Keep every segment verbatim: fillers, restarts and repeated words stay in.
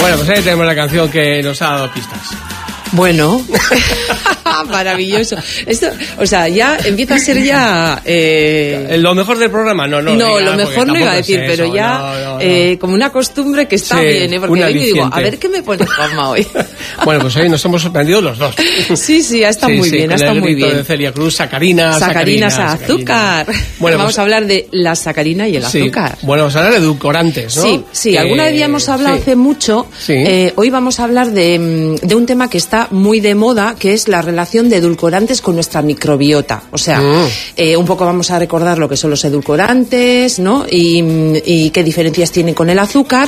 Bueno, pues ahí tenemos la canción que nos ha dado pistas. Bueno, maravilloso. Esto, o sea, ya empieza a ser ya... Eh... ¿Lo mejor del programa? No, no. No, lo mejor no iba a decir, pero eso, ya no, no, no. Eh, como una costumbre que está sí, bien, ¿eh? Porque vengo y digo, a ver qué me pone Juanma hoy. Bueno, pues hoy nos hemos sorprendido los dos. Sí, sí, ha estado sí, muy sí, bien, ha estado muy bien. De Celia Cruz, sacarina, Sacarinas a azúcar. Bueno, vamos pues, a hablar de la sacarina y el sí. azúcar. Bueno, vamos a hablar de edulcorantes, ¿no? Sí, sí, eh, alguna vez ya hemos hablado sí. hace mucho. Sí. Eh, hoy vamos a hablar de, de un tema que está muy de moda, que es la relación de edulcorantes con nuestra microbiota. O sea, mm. eh, un poco vamos a recordar lo que son los edulcorantes, ¿no? Y, y qué diferencias tienen con el azúcar.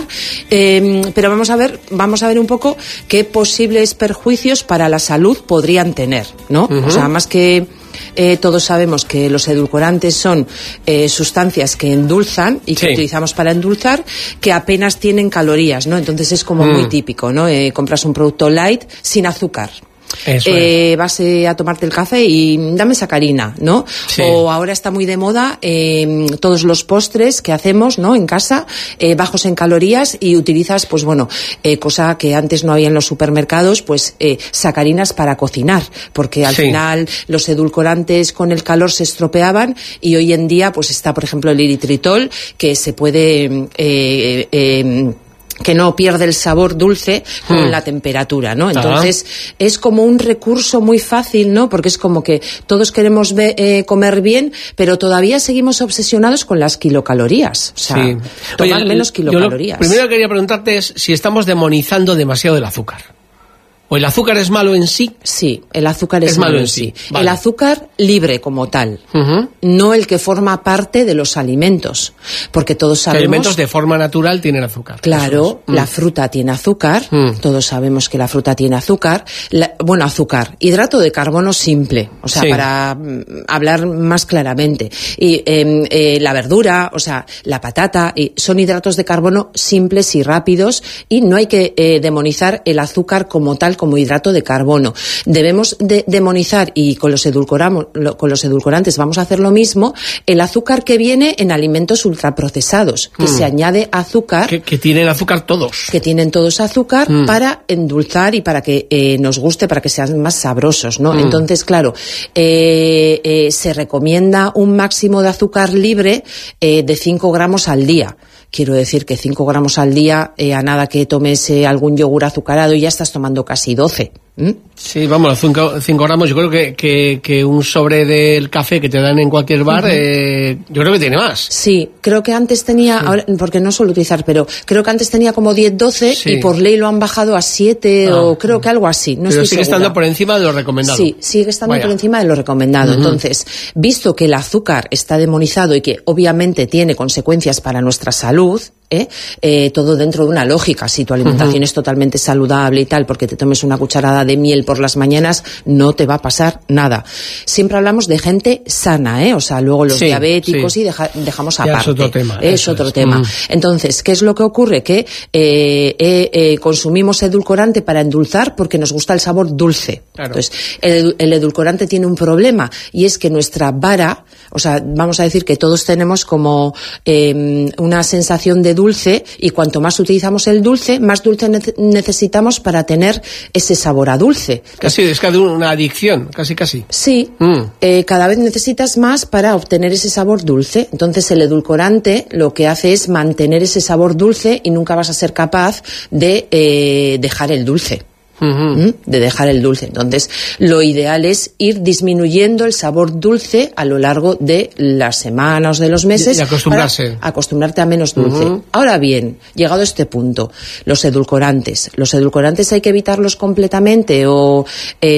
Eh, pero vamos a ver, vamos a ver un poco qué posibles perjuicios para la salud podrían tener, ¿no? Uh-huh. O sea, más que Eh, todos sabemos que los edulcorantes son eh, sustancias que endulzan y que sí. utilizamos para endulzar, que apenas tienen calorías, ¿no? Entonces es como mm. muy típico, ¿no? Eh, compras un producto light sin azúcar. Eso eh, es. Vas eh, a tomarte el café y dame sacarina, ¿no? Sí. O ahora está muy de moda eh, todos los postres que hacemos, ¿no? En casa, eh, bajos en calorías, y utilizas, pues bueno, eh, cosa que antes no había en los supermercados, pues eh, sacarinas para cocinar, porque al sí. final los edulcorantes con el calor se estropeaban, y hoy en día pues está, por ejemplo, el eritritol, que se puede... Eh, eh, que no pierde el sabor dulce con hmm. la temperatura, ¿no? Entonces, ah. es como un recurso muy fácil, ¿no? Porque es como que todos queremos ve, eh, comer bien, pero todavía seguimos obsesionados con las kilocalorías. O sea, sí. tomar Oye, menos kilocalorías. Lo primero que quería preguntarte es si estamos demonizando demasiado el azúcar. ¿O el azúcar es malo en sí? Sí, el azúcar es, es malo en sí. sí. Vale. El azúcar libre como tal, uh-huh. no el que forma parte de los alimentos, porque todos sabemos... Los alimentos de forma natural tienen azúcar. Claro, es. la mm. fruta tiene azúcar, mm. todos sabemos que la fruta tiene azúcar. La, bueno, azúcar, hidrato de carbono simple, o sea, sí. para mm, hablar más claramente. Y eh, eh, la verdura, o sea, la patata, y son hidratos de carbono simples y rápidos, y no hay que eh, demonizar el azúcar como tal, como hidrato de carbono. Debemos de demonizar, y con los edulcoramos, con los edulcorantes vamos a hacer lo mismo, el azúcar que viene en alimentos ultraprocesados, que mm. se añade azúcar. Que, que tienen azúcar todos. Que tienen todos azúcar mm. para endulzar y para que eh, nos guste, para que sean más sabrosos, ¿no? Mm. Entonces, claro, eh, eh, se recomienda un máximo de azúcar libre eh, de cinco gramos al día. Quiero decir que cinco gramos al día, eh, a nada que tomes eh, algún yogur azucarado, ya estás tomando casi doce. ¿Mm? Sí, vamos, cinco gramos, yo creo que, que, que un sobre del café que te dan en cualquier bar, uh-huh. eh, yo creo que tiene más. Sí, creo que antes tenía, sí. ahora, porque no suelo utilizar, pero creo que antes tenía como diez, doce, sí. y por ley lo han bajado a siete, ah, o creo que algo así. No pero estoy sigue segura. Estando por encima de lo recomendado. Sí, sigue estando Vaya. por encima de lo recomendado. Uh-huh. Entonces, visto que el azúcar está demonizado y que obviamente tiene consecuencias para nuestra salud, ¿eh? Eh, todo dentro de una lógica. Si tu alimentación uh-huh. es totalmente saludable y tal, porque te tomes una cucharada de miel por las mañanas, no te va a pasar nada. Siempre hablamos de gente sana, ¿eh? O sea, luego los sí, diabéticos sí. y deja, dejamos aparte. Ya es otro tema. Es otro es. tema. Mm. Entonces, ¿qué es lo que ocurre? Que eh, eh, eh, consumimos edulcorante para endulzar porque nos gusta el sabor dulce. Claro. Entonces, el, el edulcorante tiene un problema, y es que nuestra vara, o sea, vamos a decir que todos tenemos como eh, una sensación de dulce, y cuanto más utilizamos el dulce, más dulce ne- necesitamos para tener ese sabor a dulce. Casi, es casi una adicción, casi casi. Sí, mm. eh, cada vez necesitas más para obtener ese sabor dulce. Entonces el edulcorante lo que hace es mantener ese sabor dulce, y nunca vas a ser capaz de eh, dejar el dulce. Uh-huh. de dejar el dulce. Entonces, lo ideal es ir disminuyendo el sabor dulce a lo largo de las semanas, de los meses, y acostumbrarse. Para acostumbrarte a menos dulce. Uh-huh. Ahora bien, llegado a este punto, los edulcorantes, los edulcorantes hay que evitarlos completamente, o eh,